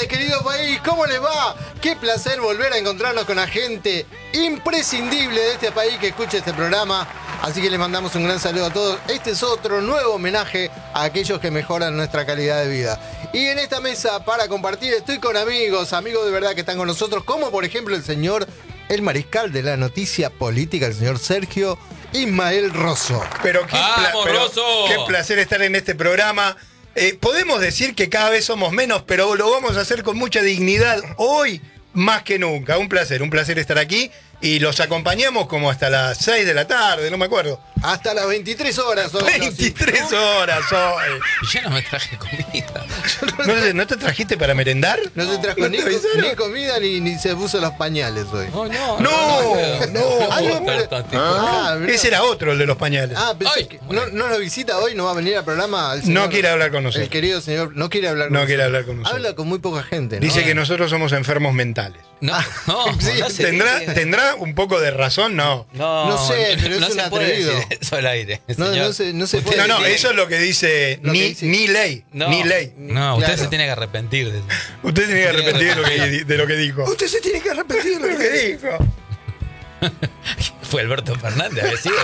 querido país, ¿cómo les va? Qué placer volver a encontrarnos con la gente imprescindible de este país que escucha este programa. Así que les mandamos un gran saludo a todos. Este es otro nuevo homenaje a aquellos que mejoran nuestra calidad de vida. Y en esta mesa para compartir estoy con amigos de verdad que están con nosotros, como por ejemplo el mariscal de la noticia política, el señor Sergio Ismael Rosso. Pero qué placer estar en este programa. Podemos decir que cada vez somos menos, pero lo vamos a hacer con mucha dignidad hoy más que nunca. Un placer estar aquí y los acompañamos como hasta las 6 de la tarde, no me acuerdo. Hasta las 23 horas. 23 horas hoy. Yo no me traje comida. ¿No te trajiste para merendar? No se trajo ni comida ni se puso los pañales hoy. Ese era otro, el de los pañales. Pensé que no nos visita hoy, no va a venir al programa. No quiere hablar con nosotros. El querido señor no quiere hablar con nosotros. No quiere hablar con nosotros. Habla con muy poca gente, ¿no? Dice que nosotros somos enfermos mentales. Sí. ¿Tendrá un poco de razón? No sé, pero es un atrevido. Eso al aire. No se puede. No, eso es lo que dice ni ley. Ni ley. No, usted se tiene que arrepentir de eso. Usted tiene que arrepentir de lo que dijo. Usted se tiene que arrepentir de lo que dijo. ¿Fue Alberto Fernández? ¿Había sido?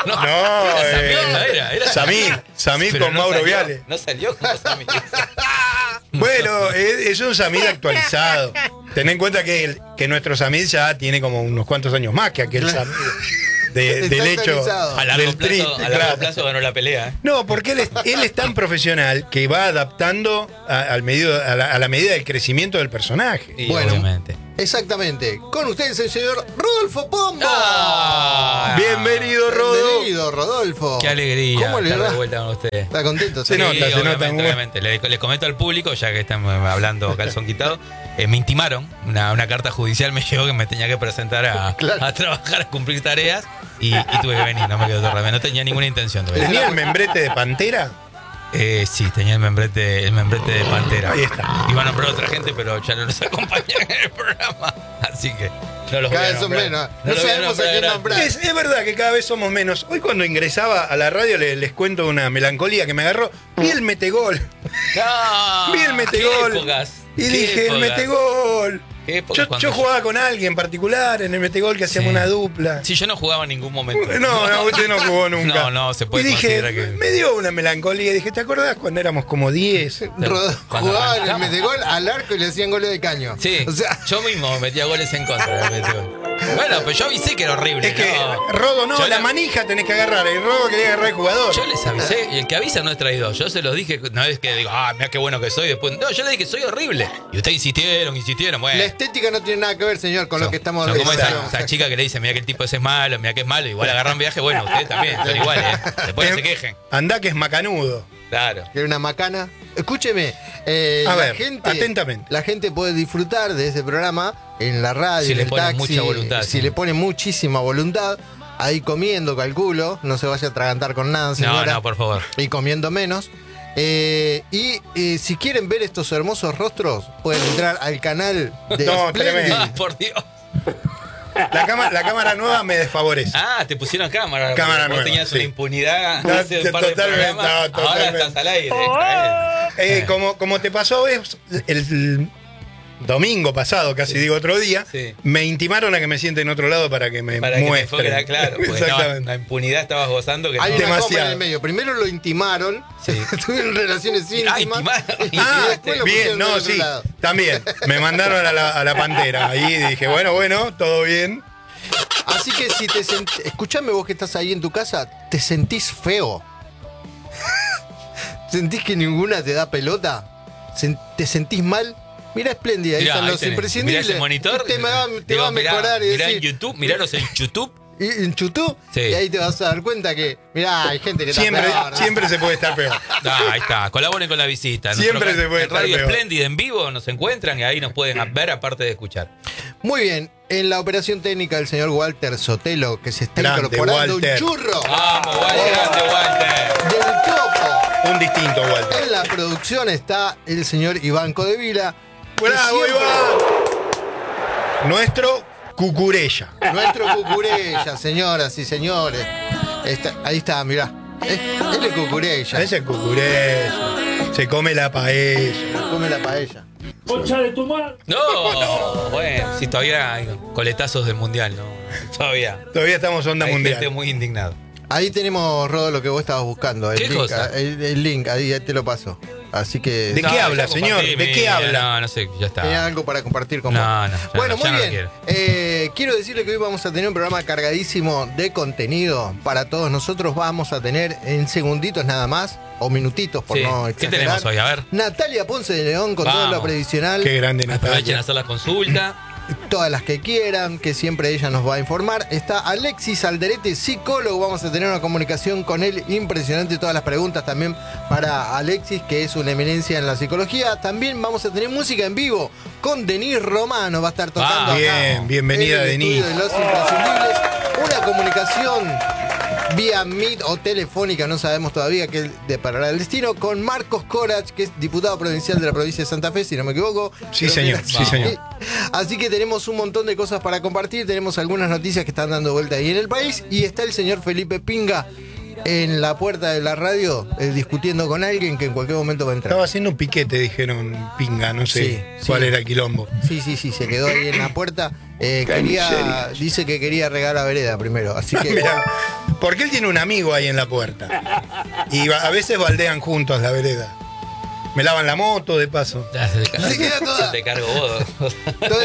Era Samir con Mauro Viale. No salió como Samir. Bueno, es un Samir actualizado. Ten en cuenta que nuestro Samir ya tiene como unos cuantos años más que aquel Samir del hecho a largo plazo ganó la pelea. No, porque él es tan profesional que va adaptando a la medida del crecimiento del personaje. Y bueno, obviamente. Exactamente. Con ustedes el señor Rodolfo Pombo. Bienvenido, Rodolfo. Qué alegría ¿Cómo le estar va? de vuelta con usted. ¿Está contento? Se nota. Obviamente. Les comento al público, ya que estamos hablando calzón quitado, me intimaron, una carta judicial me llegó que me tenía que presentar a trabajar, a cumplir tareas y tuve que venir, no me quedó otra vez. No tenía ninguna intención de venir. ¿Tenía el membrete de Pantera? Sí, tenía el membrete de Pantera. Ahí está. Iba a nombrar a otra gente, pero ya no nos acompañan en el programa. Así que no los voy a nombrar. Cada vez son menos. No sabemos a quién nombrar. Es verdad que cada vez somos menos. Hoy cuando ingresaba a la radio les cuento una melancolía que me agarró. Vi el metegol. Vi el metegol. Y dije, el metegol. Yo jugaba con alguien particular en el metegol que hacíamos una dupla. Sí, yo no jugaba en ningún momento. No, usted no jugó nunca. No, se puede y dije, considerar que... me dio una melancolía. Dije, ¿te acordás cuando éramos como 10? Jugaban el metegol al arco y le hacían goles de caño. Sí, o sea, yo mismo metía goles en contra del metegol. Bueno, pues yo avisé que era horrible. Es que Rodo la manija tenés que agarrar. El Rodo quería agarrar el jugador. Yo les avisé y el que avisa no es traidor. Yo se los dije, no es que digo, mira qué bueno que soy. Después, no, yo les dije, soy horrible. Y ustedes insistieron. Bueno. La estética no tiene nada que ver, señor, con lo que estamos hablando. Como esa chica que le dice, mira que el tipo ese es malo, mira que es malo. Igual agarran viaje, bueno, ustedes también son iguales. Después no se quejen. Andá que es macanudo. Claro. Que era una macana. Escúcheme, atentamente. La gente puede disfrutar de ese programa en la radio, si en le el pone taxi, mucha voluntad. Si le pone muchísima voluntad, ahí comiendo, calculo, no se vaya a atragantar con nada, señora. No, por favor. Y comiendo menos. Si quieren ver estos hermosos rostros, pueden entrar al canal de tremendo. Por Dios. La cámara nueva me desfavorece. Te pusieron cámara. Cámara nueva. Vos tenías una impunidad. Totalmente. Ahora estás al aire. Como te pasó el domingo pasado, casi digo otro día, me intimaron a que me siente en otro lado para que me muestre. Claro, exactamente. La impunidad estabas gozando. Hay una coma en el medio. Primero lo intimaron, tuvieron relaciones íntimas. Bien, también. Me mandaron a la Pantera. Ahí dije, bueno, todo bien. Así que si escuchame vos que estás ahí en tu casa, ¿te sentís feo? ¿Sentís que ninguna te da pelota? ¿Te sentís mal? Mirá Espléndida, ahí están los imprescindibles. Mirá ese monitor. Te va a mejorar. Mirá en YouTube, miraros en YouTube. En YouTube, y ahí te vas a dar cuenta que, mirá, hay gente que está peor. Siempre se puede estar peor. Ahí está, colaboren con la visita. Siempre se puede estar peor. Radio peor. Espléndida en vivo nos encuentran y ahí nos pueden ver aparte de escuchar. Muy bien, en la operación técnica del señor Walter Sotelo, que se está incorporando Walter. Un churro. Vamos, Walter, grande Walter. Del topo. Un distinto Walter. En la producción está el señor Iván Codevila. ¡Bravo, Iván! Nuestro Cucurella, señoras y señores. Ahí está, mirá. Él es Cucurella. Ese es Cucurella. Se come la paella. Se come la paella. ¡Concha de tu madre! No, bueno, sí, todavía hay coletazos del mundial, ¿no? Todavía. Todavía estamos onda Hay mundial. gente muy indignado. Ahí tenemos, Rodo, lo que vos estabas buscando. ¿Qué link, cosa? El link, ahí te lo paso. Así que... ¿De qué habla, señor? ¿De qué habla? No, no sé, ya está. ¿Tenía algo para compartir con No, vos? no, ya bueno, no, ya muy no bien. lo Quiero decirle que hoy vamos a tener un programa cargadísimo de contenido para todos nosotros. Vamos a tener en segunditos nada más, o minutitos por Sí. no ¿Qué exagerar. tenemos hoy? A ver. Natalia Ponce de León con todo Vamos. lo previsional. Qué grande Aprovechen Natalia. a hacer la consulta. Todas las que quieran, que siempre ella nos va a informar. Está Alexis Alderete, psicólogo. Vamos a tener una comunicación con él impresionante. Todas las preguntas también para Alexis, que es una eminencia en la psicología. También vamos a tener música en vivo con Denise Romano. Va a estar tocando acá Bien, bienvenida, en el Denise. estudio de Los Imprescindibles. Una comunicación vía Meet o telefónica, no sabemos todavía qué deparará el destino, con Marcos Corach, que es diputado provincial de la provincia de Santa Fe, si no me equivoco. Sí, Creo señor, que sí, señor. Así que tenemos un montón de cosas para compartir, tenemos algunas noticias que están dando vuelta ahí en el país, y está el señor Felipe Pinga en la puerta de la radio discutiendo con alguien que en cualquier momento va a entrar. Estaba haciendo un piquete, dijeron Pinga, no sé Sí, cuál sí. era el quilombo. Sí, se quedó ahí en la puerta. Dice que quería regar a vereda primero, así que... Mirá, porque él tiene un amigo ahí en la puerta. Y a veces baldean juntos la vereda. Me lavan la moto de paso. Ya, Se queda toda. Se te cargo vos. Toda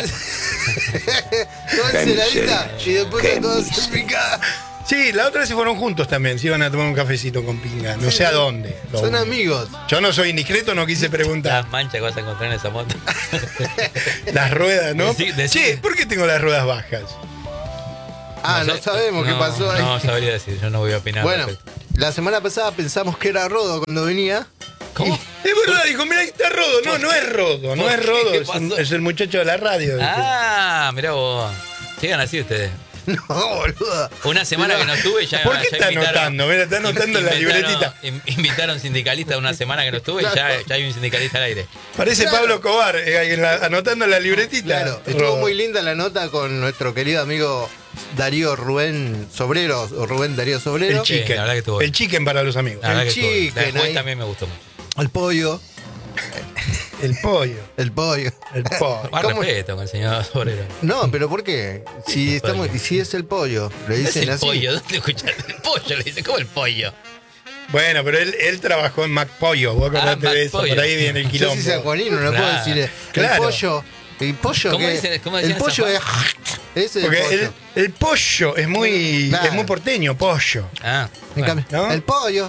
enceladita y después está toda salpicada. Sí, la otra vez se fueron juntos también. Se iban a tomar un cafecito con Pinga. No sé a dónde. Son amigos. Yo no soy indiscreto, no quise preguntar. Las manchas que vas a encontrar en esa moto. Las ruedas, ¿no? Decí- Che, ¿por qué tengo las ruedas bajas? No sé, sabemos qué no, pasó ahí. No sabría decir, yo no voy a opinar. Bueno, respecto. la semana pasada pensamos que era Rodo cuando venía. ¿Cómo? Es verdad, dijo, mira, ahí está Rodo. No, no es Rodo, no ¿Por es qué? Rodo, ¿Qué es, pasó? es el muchacho de la radio. Ah, mirá vos. Llegan así ustedes. No, boludo. Una semana que no estuve ya. ¿Por qué ya está invitaron- anotando? Mira, está anotando en la libretita. Invitaron sindicalistas una semana que no estuve y ya hay un sindicalista al aire. Parece Claro. Pablo Cobar, anotando en la libretita. Claro, estuvo Rodo. muy linda la nota con nuestro querido amigo Darío Rubén Sobrero, o Rubén Darío Sobrero. El chicken. la verdad que estuvo El bien. chicken para los amigos. La verdad El que estuvo bien. La de chicken juez ahí. también me gustó mucho. El pollo. El pollo. El pollo. El pollo. Más ¿Cómo? respeto con el señor Sobrero. No, pero ¿por qué? Si El estamos, pollo. si es el pollo, le Es dicen el así. pollo, ¿dónde escuchaste el pollo? Le dice, ¿cómo el pollo? Bueno, pero él trabajó en McPollo. Vos acordate de eso. McPollo. Por ahí viene el Yo quilombo. soy sanjuanino, no puedo Claro. decir el Claro. pollo. El pollo ¿Cómo que dicen- cómo el decían en pollo San es ese es el Porque pollo. el pollo es muy, Claro. es muy porteño, pollo. Ah, En bueno. cambio, ¿no? el pollo.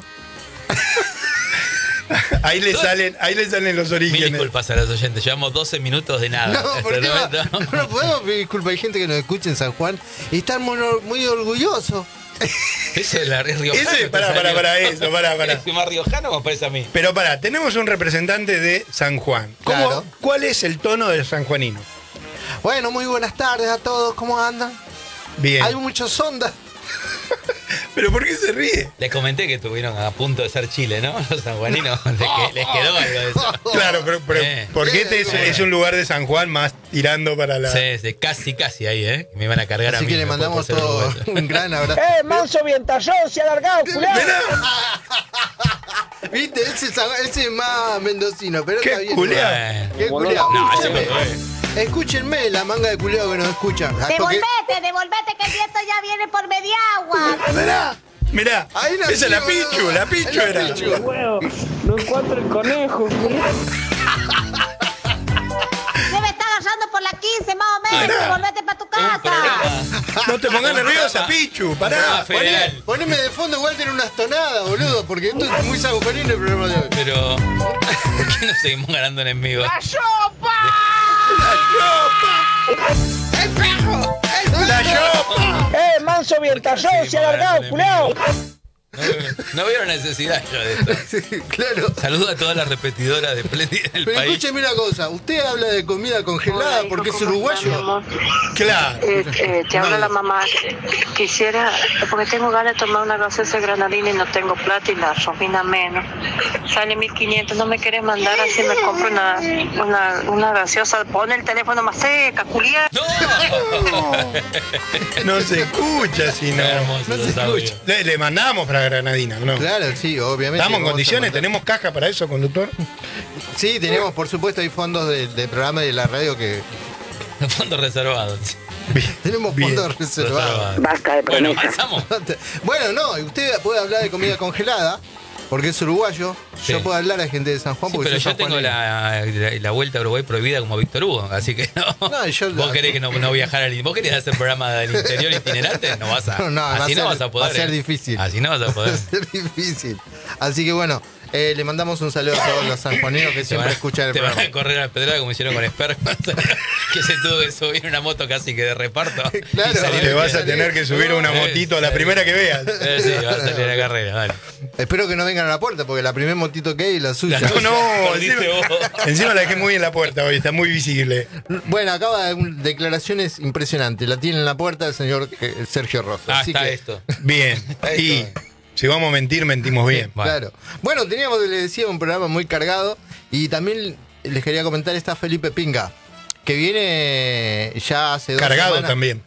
Ahí le salen los Mil orígenes. disculpas a los oyentes, llevamos 12 minutos de nada. No, Hasta porque el momento. no podemos pedir disculpas. Hay gente que nos escucha en San Juan y están muy orgullosos. Ese es la riojano. Ese, pará, eso, pará. ¿Es más riojano me parece a mí? Pero pará, tenemos un representante de San Juan. Claro. ¿Cuál es el tono del sanjuanino? Bueno, muy buenas tardes a todos. ¿Cómo andan? Bien. Hay muchos ondas. ¿Pero por qué se ríe? Les comenté que estuvieron a punto de ser Chile, ¿no? Los sanjuaninos. Les quedó algo de eso. Claro, pero porque este es un lugar de San Juan más tirando para la... Sí, casi ahí, ¿eh? Me iban a cargar a Así mí. que le después mandamos por ser todo uruguayo. un gran abrazo. Manso Vientallón, se ha alargado, culado. ¿Viste? Ese es más mendocino, pero Qué está bien. culiao. Bueno. Qué culiao. No, ese Escúchenme. Escúchenme la manga de culiao que nos escuchan. Ah, porque- Devolvete, que el viento ya viene por media agua. Mirá, Ahí nació, esa es la Pichu es la era. Pichu. Huevo, no encuentro el conejo, culado. Debe estar agarrando por la 15, más o menos. Mirá. Devolvete para tu Un casa. programa. No te pongas nerviosa, Pichu, pará. Programa federal. Poneme de fondo igual tener unas tonadas, boludo, porque esto es muy sanjuanino el programa de hoy. Pero, ¿por qué no seguimos ganando enemigos? ¡La yopa! Manso Vientallón, se ha alargado, culado. No vieron necesidad yo de esto. Claro. Saludo a todas las repetidoras de Pleti del Pero país. escúcheme una cosa, usted habla de comida congelada porque es uruguayo. Claro. Te habla la mamá. Quisiera, porque tengo ganas de tomar una gaseosa granadina y no tengo plata y la Rosmina menos. Sale 1.500, no me querés mandar así me compro una gaseosa. Pon el teléfono más seca, culiá. No se escucha, si no. No se escucha. Le mandamos para Granadina, ¿no? Claro, sí, obviamente. ¿Estamos en condiciones? ¿Tenemos caja para eso, conductor? Sí, tenemos, por supuesto, hay fondos de programa de la radio que... Fondos reservados. Tenemos fondos reservados. Basta de Bueno, promesas. pasamos. Bueno, no, usted puede hablar de comida congelada, porque es uruguayo. Sí. Yo puedo hablar a gente de San Juan, Sí, porque pero soy yo tengo sanjuanero. la vuelta a Uruguay prohibida como Víctor Hugo, así que no. No, yo- ¿Vos querés que no viajar al ¿Vos querés hacer programa del interior itinerante? No vas a. No, así no vas a poder. va a ser difícil. Así no vas a Va poder. a ser difícil. Así que bueno, le mandamos un saludo a todos los sanjuaneros que siempre escuchan el te van programa. a correr al pedrada como hicieron con Esper, que se tuvo que subir en una moto casi que de reparto. Claro. y salir Te vas a de- tener que subir a una motito a la primera que veas. Sí, vas a salir a la carrera, dale. Espero que no vengan a la puerta, porque la primera motito que hay es la suya. No, Perdiste encima, vos. encima la dejé muy en la puerta hoy, está muy visible. Bueno, acaba de declaraciones impresionantes. La tiene en la puerta el señor Sergio Rosa. Ah, Así está que, esto. Bien. Y si vamos a mentir, mentimos bien. Bueno. Claro. Bueno, teníamos, les decía, un programa muy cargado. Y también les quería comentar, está Felipe Pinga, que viene ya hace 2 Cargado semanas. también.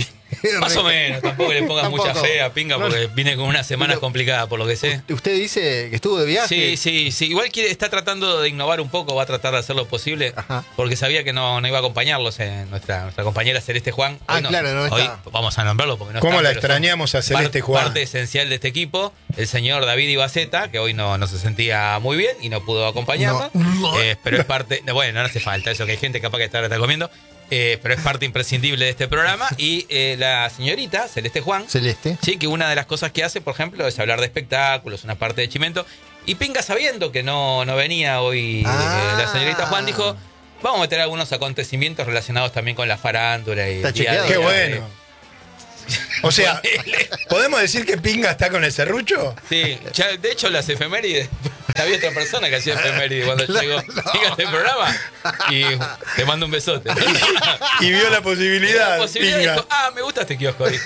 Más o menos, tampoco le pongas mucha Tampoco. fe a Pinga porque viene con unas semanas Pero- complicadas, por lo que sé. Usted dice que estuvo de viaje. Sí. Igual está tratando de innovar un poco, va a tratar de hacer lo posible, Ajá. porque sabía que no iba a acompañarlos nuestra compañera Celeste Juan. Ah, Hoy claro, no hoy está. vamos a nombrarlo porque no ¿Cómo está, la pero son extrañamos a Celeste Juan? Parte esencial de este equipo, el señor David Ibaceta, que hoy no se sentía muy bien y no pudo acompañarnos. No. Pero es parte, bueno, no hace falta eso, que hay gente capaz que está comiendo. Pero es parte imprescindible de este programa. Y la señorita Celeste Juan, Celeste. sí, que una de las cosas que hace, por ejemplo, es hablar de espectáculos, una parte de Chimento. Y Pinga, sabiendo que no venía hoy la señorita Juan, dijo: vamos a meter algunos acontecimientos relacionados también con la farándula. Y Está el día chequeado. a Qué día bueno. O sea, ¿podemos decir que Pinga está con el serrucho? Sí, ya, de hecho las efemérides, había otra persona que hacía efemérides cuando llegó Pinga a este programa y te mando un besote. Y vio la posibilidad. La posibilidad Pinga. dijo: me gusta este kiosco, dijo.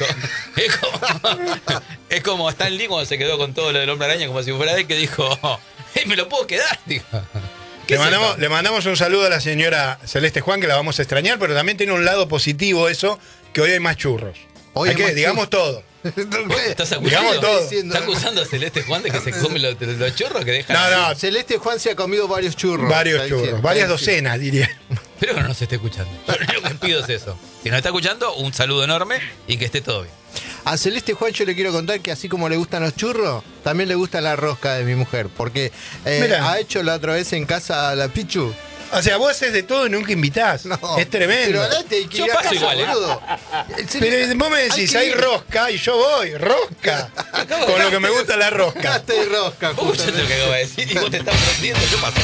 Es como Stan Lee cuando se quedó con todo lo del Hombre Araña, como si fuera él, que dijo: me lo puedo quedar, dijo. ¿Qué es esto? Le mandamos un saludo a la señora Celeste Juan, que la vamos a extrañar, pero también tiene un lado positivo eso, que hoy hay más churros. Hoy Hay hay que, más digamos todo. ¿Estás acusando? Digamos todo. ¿Estás acusando a Celeste Juan de que se come los churros que deja? No, Celeste Juan se ha comido varios churros. varios Está churros, diciendo. varias docenas, diría. Espero que no nos esté escuchando. Yo lo único que pido es eso. Si nos está escuchando, un saludo enorme y que esté todo bien. A Celeste Juan yo le quiero contar que así como le gustan los churros, también le gusta la rosca de mi mujer. Porque Mirá. ha hecho la otra vez en casa a la Pichu. O sea, vos haces de todo y nunca invitás. No, Es tremendo. Pero adelante hay que Yo ir a paso casa, igual, ¿eh? boludo. Pero vos me decís, que hay ir. rosca y yo voy, rosca. Con lo que me gusta la rosca. Casta y rosca, Vos escuchaste lo que acabo de decir y vos te estás prendiendo. Yo paso.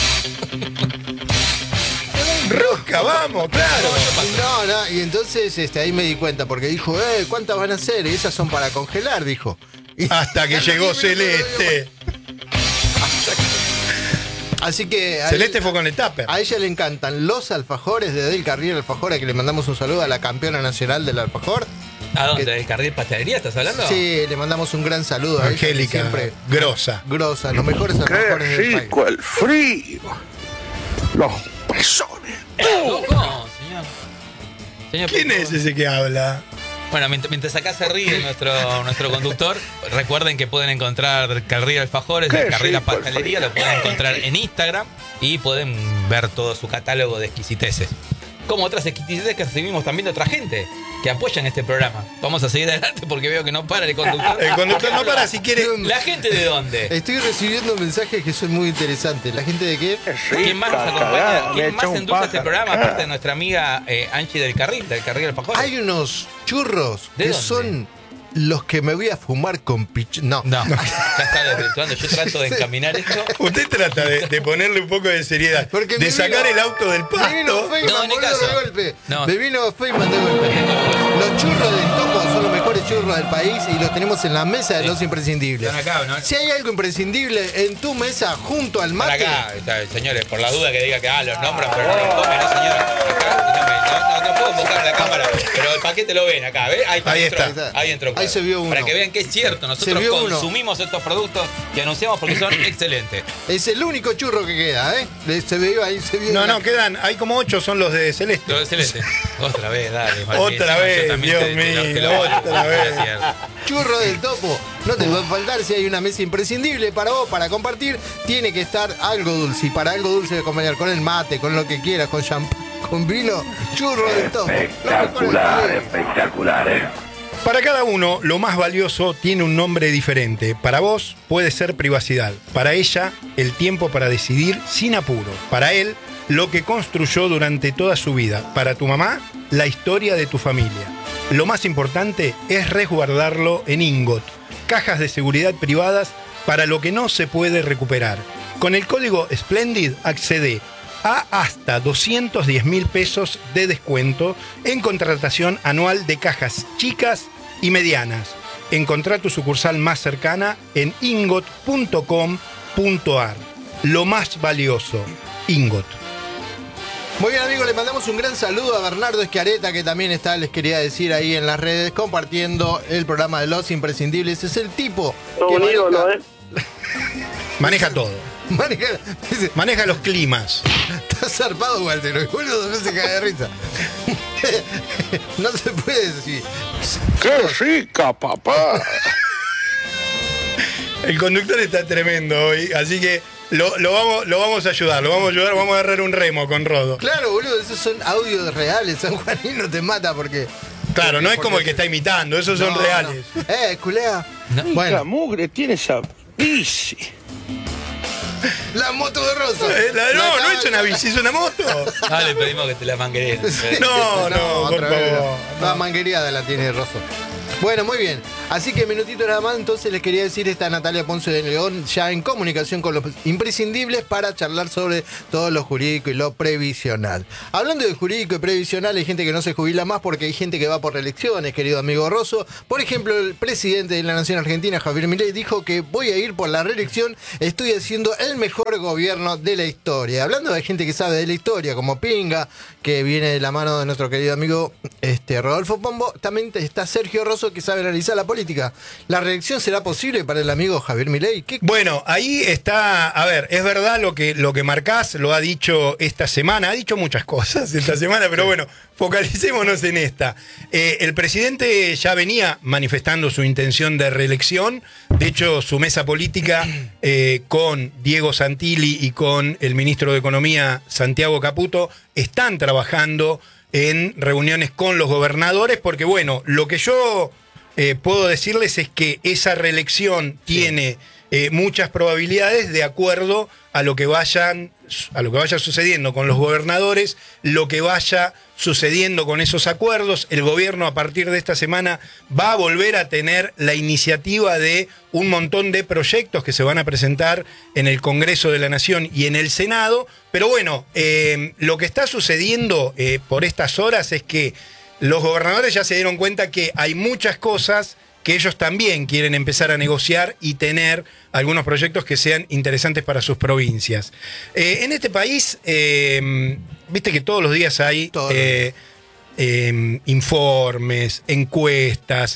Rosca, vamos, claro. No, y entonces ahí me di cuenta, porque dijo, ¿cuántas van a ser? Y esas son para congelar, dijo. Y- Hasta que llegó Celeste. Así que a Celeste él- fue con el tupper. a ella le encantan los alfajores de Del Carril Alfajor, a que le mandamos un saludo a la campeona nacional del alfajor. ¿A dónde? ¿Del carril pastelería estás hablando? Sí, le mandamos un gran saludo a ella, que Angélica, siempre grosa. grosa, los mejores alfajores del país. el frío. Los pezones. ¿Cómo, señor? ¿Quién por es favor. ese que habla? Bueno, mientras acá se ríe nuestro conductor, recuerden que pueden encontrar del Carril Alfajores, del Carril La Pastelería, lo pueden encontrar en Instagram y pueden ver todo su catálogo de exquisiteces. Como otras exquisiteces que recibimos también de otra gente que apoyan este programa. Vamos a seguir adelante porque veo que no para el conductor. El conductor no para si quiere. ¿La gente de dónde? Estoy recibiendo mensajes que son muy interesantes. ¿La gente de qué? ¿Quién más nos acompaña? ¿Quién más endulza este programa? Aparte de nuestra amiga Angie del Carril Alfajores. Hay unos churros ¿De que dónde? son los que me voy a fumar con No. No, ya está desvirtuando. Yo trato de encaminar esto. Usted trata de ponerle un poco de seriedad. Porque De me sacar vino- el auto del Me vino pasto. Feynman, No, ni boludo, caso. de golpe. No. Me vino Feynman de golpe. Los churros del topo son los mejores mejores churros del país y los tenemos en la mesa de los imprescindibles. Están acá, ¿no? Si hay algo imprescindible en tu mesa junto al mate. Acá, señores, por la duda que diga que los nombran, pero no los comen, ¿no, señora? Acá, no puedo enfocar en la cámara, pero el paquete lo ven acá, ¿ves? Ahí está. Ahí entró. Ahí se vio uno. Para que vean que es cierto, nosotros consumimos estos productos que anunciamos porque son excelentes. Es el único churro que queda, ¿eh? Se vio ahí, se vio. No, quedan, hay como 8, son los de Celeste. Los de Celeste. Otra vez, dale. Otra vez, Dios mío, otra vez. Churro del Topo. No te puede faltar, si hay una mesa imprescindible para vos, para compartir, tiene que estar algo dulce. Y para algo dulce de acompañar con el mate, con lo que quieras, con champán, con vino, churro del Topo. Espectacular. Para cada uno, lo más valioso tiene un nombre diferente. Para vos puede ser privacidad. Para ella, el tiempo para decidir sin apuro. Para él, lo que construyó durante toda su vida. Para tu mamá, la historia de tu familia. Lo más importante es resguardarlo en ingot. Cajas de seguridad privadas para lo que no se puede recuperar. Con el código Splendid accede a hasta 210.000 pesos de descuento en contratación anual de cajas chicas y medianas. Encontrá tu sucursal más cercana en ingot.com.ar. Lo más valioso, Ingot. Muy bien, amigos, le mandamos un gran saludo a Bernardo Eschiareta, que también está, les quería decir, ahí en las redes, compartiendo el programa de Los Imprescindibles. Es el tipo que maneja todo. Maneja los climas. Está zarpado, Walter. El boludo no se cae de risa. No se puede decir. ¡Qué rica, papá! El conductor está tremendo hoy, así que lo vamos a ayudar, vamos a agarrar un remo con Rodo. Claro, boludo, esos son audios reales. San Juanino te mata porque... Claro, no es como el que está imitando, esos son reales. No. Culea. No. Bueno, mugre tiene esa bici. La moto de Rosso. No es una bici, es una moto. Le pedimos que te la manguerees. No, por favor. La manguereada la tiene Rosso. Bueno, muy bien. Así que minutito nada más, entonces les quería decir, está Natalia Ponce de León ya en comunicación con los imprescindibles para charlar sobre todo lo jurídico y lo previsional. Hablando de jurídico y previsional, hay gente que no se jubila más porque hay gente que va por reelecciones, querido amigo Rosso. Por ejemplo, el presidente de la Nación Argentina, Javier Milei, dijo que voy a ir por la reelección, estoy haciendo el mejor gobierno de la historia. Hablando de gente que sabe de la historia, como Pinga, que viene de la mano de nuestro querido amigo Rodolfo Pombo, también está Sergio Rosso, que sabe analizar la política. ¿La reelección será posible para el amigo Javier Milei? Bueno, ahí está, a ver, es verdad lo que marcás, lo ha dicho esta semana, ha dicho muchas cosas esta semana, pero bueno, focalicémonos en esta. El presidente ya venía manifestando su intención de reelección, de hecho su mesa política con Diego Santilli y con el ministro de Economía Santiago Caputo están trabajando en reuniones con los gobernadores, porque bueno, lo que yo puedo decirles es que esa reelección tiene muchas probabilidades de acuerdo a lo que vaya sucediendo con los gobernadores, lo que vaya sucediendo con esos acuerdos. El gobierno a partir de esta semana va a volver a tener la iniciativa de un montón de proyectos que se van a presentar en el Congreso de la Nación y en el Senado. Pero bueno, lo que está sucediendo por estas horas es que los gobernadores ya se dieron cuenta que hay muchas cosas que ellos también quieren empezar a negociar y tener algunos proyectos que sean interesantes para sus provincias. En este país, viste que todos los días hay informes, encuestas.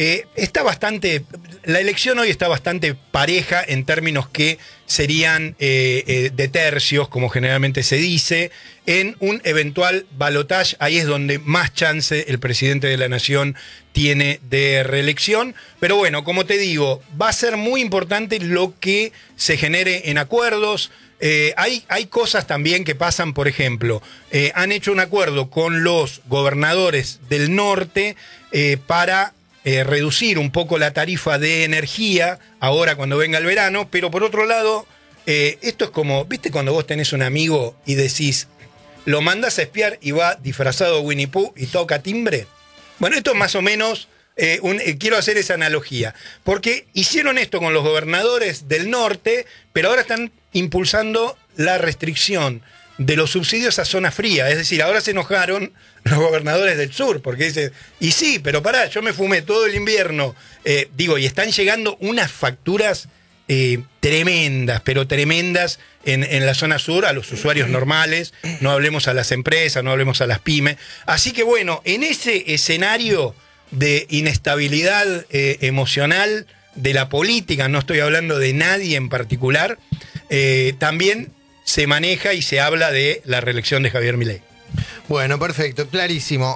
La elección hoy está bastante pareja en términos que serían de tercios, como generalmente se dice. En un eventual balotaje, ahí es donde más chance el presidente de la Nación tiene de reelección. Pero bueno, como te digo, va a ser muy importante lo que se genere en acuerdos. Hay cosas también que pasan, por ejemplo, han hecho un acuerdo con los gobernadores del norte para reducir un poco la tarifa de energía ahora cuando venga el verano, pero por otro lado, esto es como, ¿viste cuando vos tenés un amigo y decís, lo mandás a espiar y va disfrazado de Winnie Pooh y toca timbre? Bueno, esto es más o menos, quiero hacer esa analogía, porque hicieron esto con los gobernadores del norte, pero ahora están impulsando la restricción de los subsidios a zona fría. Es decir, ahora se enojaron los gobernadores del sur, porque dicen, y sí, pero pará, yo me fumé todo el invierno. Y están llegando unas facturas tremendas, pero tremendas en la zona sur a los usuarios normales, no hablemos a las empresas, no hablemos a las pymes. Así que bueno, en ese escenario de inestabilidad emocional de la política, no estoy hablando de nadie en particular, también se maneja y se habla de la reelección de Javier Milei. Bueno, perfecto, clarísimo.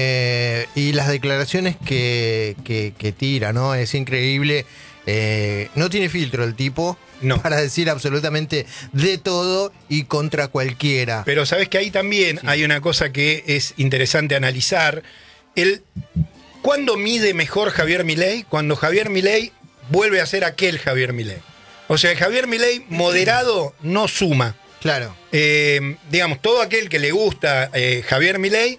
Y las declaraciones que tira, ¿no? Es increíble. No tiene filtro el tipo, no, para decir absolutamente de todo y contra cualquiera. Pero sabes que ahí también hay una cosa que es interesante analizar. ¿Cuándo mide mejor Javier Milei? Cuando Javier Milei vuelve a ser aquel Javier Milei. O sea, Javier Milei moderado no suma. Claro. Digamos, todo aquel que le gusta Javier Milei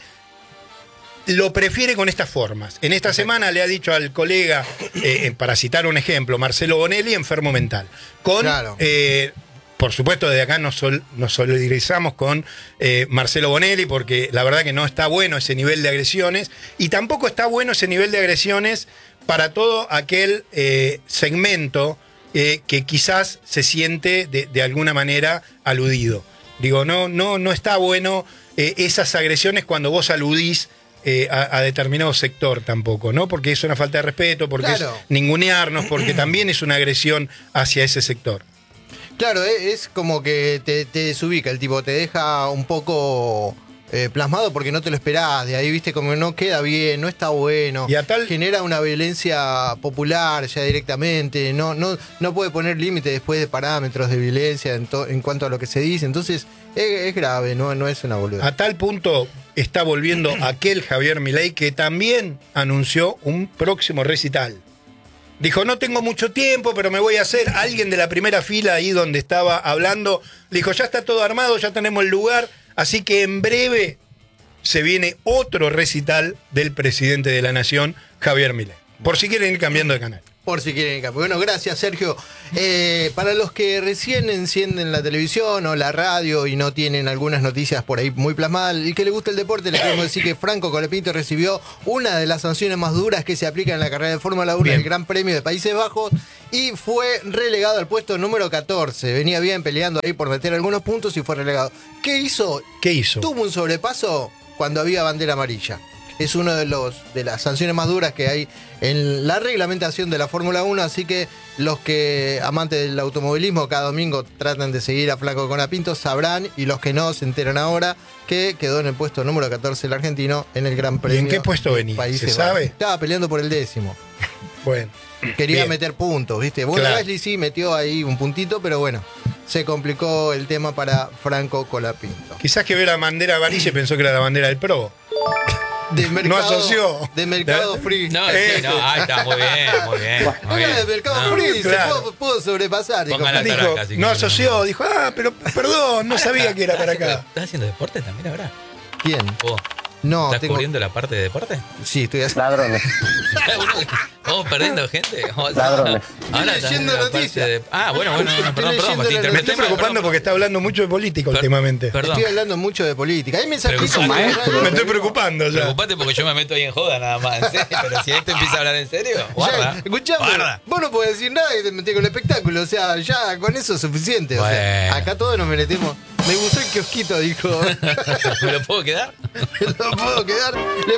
lo prefiere con estas formas. En esta semana le ha dicho al colega, para citar un ejemplo, Marcelo Bonelli, enfermo mental. Claro. Por supuesto, desde acá nos solidarizamos con Marcelo Bonelli, porque la verdad que no está bueno ese nivel de agresiones, y tampoco está bueno ese nivel de agresiones para todo aquel segmento que quizás se siente de alguna manera aludido. Digo, no está bueno esas agresiones cuando vos aludís a determinado sector tampoco, ¿no? Porque es una falta de respeto, porque claro, es ningunearnos, porque también es una agresión hacia ese sector. Claro, es como que te desubica el tipo, te deja un poco plasmado porque no te lo esperás, de ahí viste como no queda bien, no está bueno, y a tal genera una violencia popular ya directamente, no puede poner límite después de parámetros de violencia en cuanto a lo que se dice, entonces es grave, no es una boludez. A tal punto está volviendo aquel Javier Milei que también anunció un próximo recital. Dijo, no tengo mucho tiempo, pero me voy a hacer. Alguien de la primera fila ahí donde estaba hablando, le dijo, ya está todo armado, ya tenemos el lugar, así que en breve se viene otro recital del presidente de la Nación, Javier Milei. Por si quieren ir cambiando de canal. Por si quieren cambiar. Bueno, gracias, Sergio. Para los que recién encienden la televisión o la radio y no tienen algunas noticias por ahí muy plasmadas, el que le gusta el deporte, le queremos decir que Franco Colapinto recibió una de las sanciones más duras que se aplican en la carrera de Fórmula 1, el Gran Premio de Países Bajos, y fue relegado al puesto número 14. Venía bien peleando ahí por meter algunos puntos y fue relegado. ¿Qué hizo? Tuvo un sobrepaso cuando había bandera amarilla. Es uno de las sanciones más duras que hay en la reglamentación de la Fórmula 1, así que los que amantes del automovilismo cada domingo tratan de seguir a Franco Colapinto sabrán, y los que no se enteran ahora, que quedó en el puesto número 14 el argentino en el Gran Premio. ¿Y en qué puesto venía? ¿Se sabe? Estaba peleando por el 10º. Bueno. Quería meter puntos, ¿viste? Bueno, claro. Gasly sí metió ahí un puntito, pero bueno, se complicó el tema para Franco Colapinto. Quizás que ve la bandera amarilla y pensó que era la bandera del Pro. No asoció. De Mercado Free. Ahí está, muy bien. Bueno, de Mercado Free, claro. Se pudo sobrepasar. Dijo, no asoció, dijo, pero perdón, no sabía que era para acá. ¿Estás haciendo deporte también ahora? ¿Quién? ¿Vos? No, ¿Estás cubriendo la parte de deporte? Sí, estoy haciendo. Ladrones. ¿Vamos perdiendo gente? Ladrones. Ahora estoy leyendo noticias. Bueno, perdón. Me estoy preocupando porque está hablando mucho de política últimamente. Perdón. Estoy hablando mucho de política. Hay mensajes. Me estoy preocupando ya. Preocupate porque yo me meto ahí en joda nada más. ¿En serio? Pero si este empieza a hablar en serio, guarda. Escuchame, vos no podés decir nada y te metés con el espectáculo. O sea, ya con eso es suficiente. O sea, acá todos nos metemos. Me gustó el kiosquito, dijo. ¿Me lo puedo quedar? ¿Lo puedo quedar?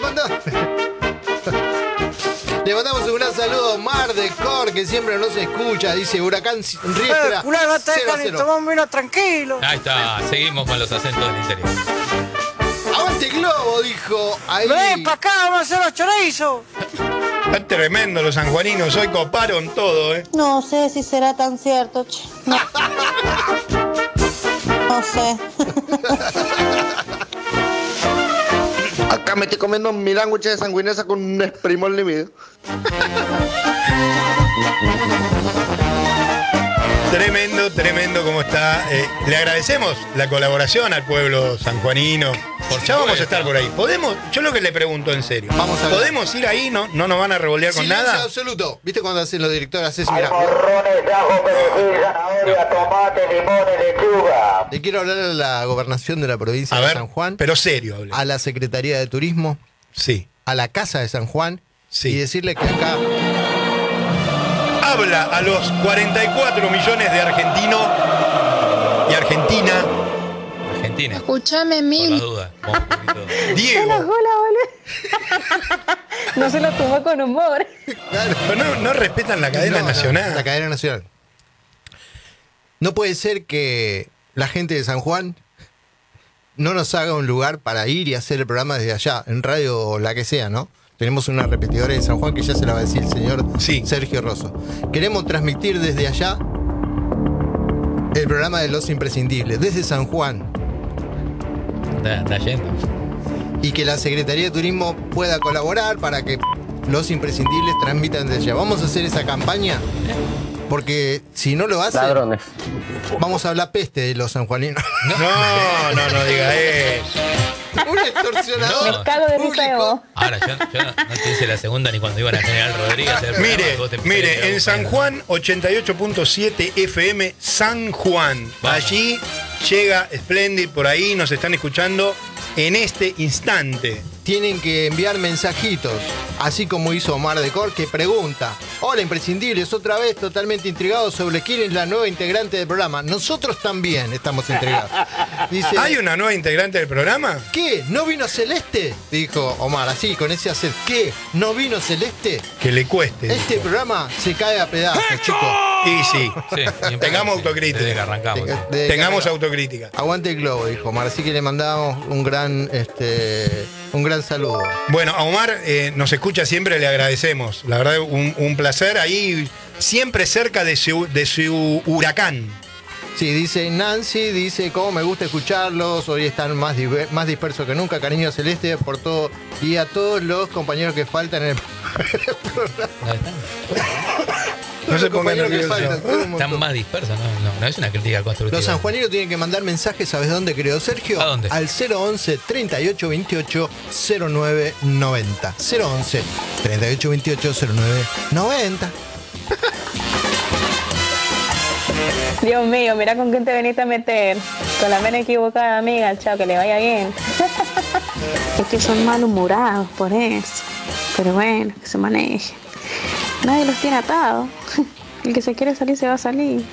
Le mandamos un gran saludo a Mar de Cor, que siempre nos escucha. Dice Huracán Riestra. No te dejan ni tomar un vino tranquilo. Ahí está, seguimos con los acentos del interior. ¡Aguante Globo! Dijo ahí. ¡Ven para acá, vamos a hacer los chorizos! Está tremendo los sanjuaninos, hoy coparon todo, ¿eh? No sé si será tan cierto, che. No sé. Acá me estoy comiendo mi sándwich de sanguinesa con un esprimol líquido. Tremendo cómo está. Le agradecemos la colaboración al pueblo sanjuanino. Ya vamos a estar por ahí. ¿Podemos? Yo lo que le pregunto en serio. Vamos a ver. ¿Podemos ir ahí? ¿No nos van a revolear con Silencio nada? absoluto. ¿Viste cuando hacen los directores? Haces, mirá. Morrones de ajo, perejil, zanahoria, tomate, limones, lechuga. Le quiero hablar a la gobernación de la provincia de San Juan. Pero serio, hable. A la Secretaría de Turismo. Sí. A la Casa de San Juan. Sí. Y decirle que acá... Habla a los 44 millones de argentinos y Argentina. Escúchame, Mil. Diego. No se lo tomó con humor. Claro. Pero no respetan la cadena nacional. La cadena nacional. No puede ser que la gente de San Juan no nos haga un lugar para ir y hacer el programa desde allá, en radio o la que sea, ¿no? Tenemos una repetidora en San Juan que ya se la va a decir el señor Sergio Rosso. Queremos transmitir desde allá el programa de Los Imprescindibles, desde San Juan. Está yendo. Y que la Secretaría de Turismo pueda colaborar para que Los Imprescindibles transmitan desde allá. Vamos a hacer esa campaña porque si no lo hacen, Ladrones. vamos a hablar peste de los sanjuaninos. No diga eso. Un extorsionador. Me cago de risa de vos. Ahora, yo no te hice la segunda ni cuando iban a General Rodríguez. Mire, en San Juan, 88.7 FM San Juan. Vamos. Allí llega Splendid, por ahí nos están escuchando en este instante. Tienen que enviar mensajitos, así como hizo Omar Decor, que pregunta: hola Imprescindibles, otra vez totalmente intrigados sobre quién es la nueva integrante del programa. Nosotros también estamos intrigados. Dice: ¿Hay una nueva integrante del programa? ¿qué? ¿No vino Celeste? Dijo Omar, así, con ese hacer. ¿Qué? ¿No vino Celeste? Que le cueste. Este programa se cae a pedazos, chicos. Y sí, Sí, tengamos desde que autocrítica. arrancamos. Tengamos autocrítica. Aguante el globo, dijo Omar. Así que le mandamos un gran saludo. Bueno, a Omar nos escucha siempre, le agradecemos. La verdad, un placer ahí, siempre cerca de su huracán. Sí, dice Nancy, dice: cómo me gusta escucharlos, hoy están más dispersos que nunca, cariño Celeste por todo, y a todos los compañeros que faltan en el programa. No se pongan nerviosos. Están más dispersos, no es una crítica constructiva. Los sanjuaninos tienen que mandar mensajes, ¿sabes dónde, querido Sergio? ¿A dónde? Al 011 38 28 09 90. 011 38 28 09 90. Dios mío, mira con quién te veniste a meter. Con la mena equivocada, amiga. Chao, que le vaya bien. Es que son malhumorados, por eso. Pero bueno, que se maneje. Nadie los tiene atados. El que se quiere salir se va a salir.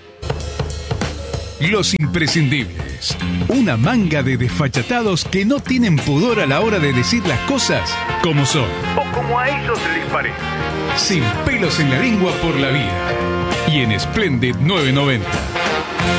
Los Imprescindibles. Una manga de desfachatados que no tienen pudor a la hora de decir las cosas como son. O como a ellos les parece. Sin pelos en la lengua por la vida. Y en Splendid 990.